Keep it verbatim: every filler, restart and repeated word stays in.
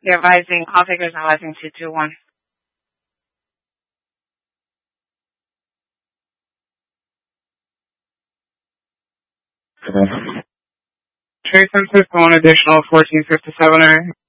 They're advising, all takers are advising two two one. Trade census, one additional fourteen fifty-seven.